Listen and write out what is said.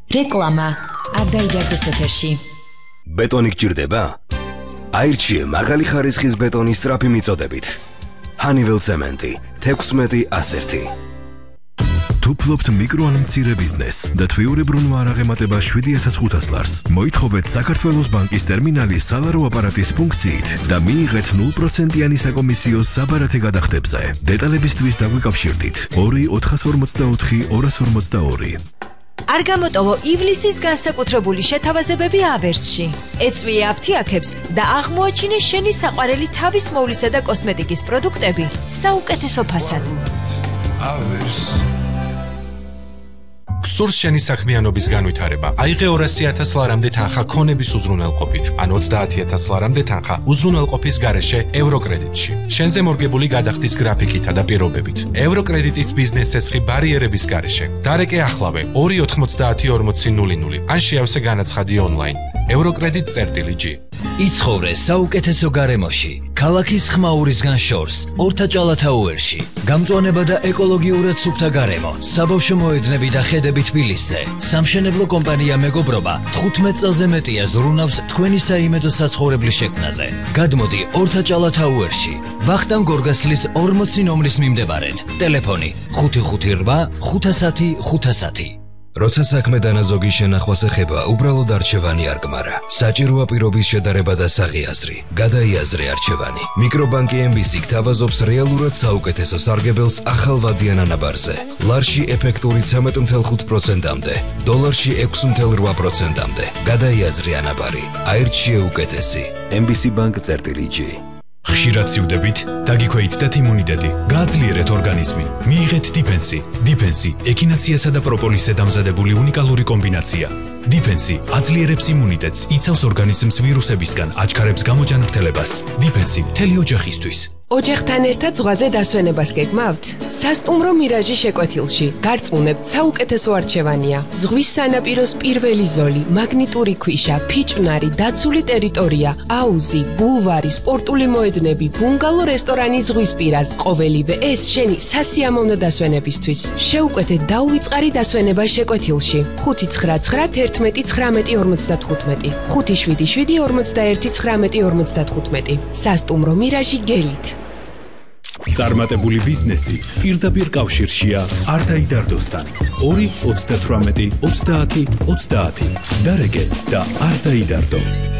რეკლამა არ დაიდარდეს ეთერში. ბეტონი გჭირდება? აირჩიე მაღალი ხარისხის ბეტონის სწრაფი მიწოდებით. Honeywell Cement 16-101. თუ ფლობთ მიკრო ან მცირე ბიზნესს და თვიურებრუნვა არ აღემატება 7500 ლარს, მოითხოვეთ საქართველოს ბანკის ტერმინალის სალარო აპარატის ფუნქციით და მიიღეთ 0%-იანი საკომისიო საბარათე გადახდებზე. დეტალებისთვის დაგვიკავშირდით 2-444-242. არ გამოტოვო ივლისის განსაკუთრებული შეთავაზებები ავერსში. ეწვიე აფთიაქებს და აღმოაჩინე შენი საყვარელი თავის მოვლისა და კოსმეტიკის პროდუქტები საუკეთესო ფასად. გსურს შენი საქმიანობის განვითარება. აიღე 200,000 ლარამდე თანხა ქონების უზრუნველყოფით, ან 30,000 ლარამდე თანხა უზრუნველყოფის გარეშე ევროკრედიტში. შენზე მორგებული გადახდის გრაფიკითა და პირობებით. ევროკრედიტის ბიზნეს ცეცხლი ბარიერების გარეშე. დარეკე ახლავე 2904000 ან შეავსე განაცხადი ონლაინ. ევროკრედიტ.g. იცხოვრე საუკეთესო გარემოში, ქალაქის ხმაურისგან შორს, ორთაჭალათაუერში. გამწვანება და ეკოლოგიურად სუფთა გარემო, საბავშვო მოედნები და ხედები თბილისზე. სამშენებლო კომპანია მეგობრობა 15 წელზე მეტია ზრუნავს თქვენი საიმედო საცხოვრებლის შექმნაზე. გადმოდი ორთაჭალათაუერში, ვახტანგ გორგასლის 40 ნომრის მიმდებარედ. ტელეფონი 558 510 510. როცა საქმე დანაზოგი შენახვას ეხება, უბრალოდ არჩევანი არ გმარა. საჭიროა პირობის შედარება და საღი აზრი. გადაიაზრე არჩევანი. მიკრობანკი MBC გთავაზობს რეალურად საუკეთესო სარგებელს ახალ ვადიან ანაბარზე. ლარში ეფექტური 13.5%-მდე, დოლარში 6.8%-მდე. გადაიაზრე ანაბარი. აირჩიე უკეთესი. MBC-bank.g. ხშირად სივდებით, დაგიქვეითდეთ იმუნიტეტი, გააძლიერეთ ორგანიზმი, მიიღეთ დიფენსი. დიფენსი ექინაციასა და პროპოლისზე დამზადებული უნიკალური კომბინაცია. დიფენსი აძლიერებს იმუნიტეტს, იცავს ორგანიზმს ვირუსებისგან, აჩქარებს გამოჯანმრთელებას. დიფენსი მთელი ოჯახისთვის. ოჯახთან ერთად ზღვაზე დასვენებას გეგმავთ? სასტუმრო მირაჟი შეკვეთილში გარწმუნებთ საუკეთესო არჩევანია. ზღვის სანაპიროს პირველი ზოლი, მაგნიტური ქვიშა, ფიჭვნარი, დაცული ტერიტორია, აუზი, ბულვარი, სპორტული მოედნები, ბუნგალო რესტორანი ზღვის პირას. ყოველივე ეს შენი სასიამოვნო დასვენებისთვის. შეუკვეთე დაუვიწყარი დასვენება შეკვეთილში. 599111955 577411955 სასტუმრო მირაჟი გელით. წარმატებული ბიზნესი პირდაპირ კავშირშია არ დაიდარდოსთან. 2-88-30-30 დარეგე და არ დაიდარდო.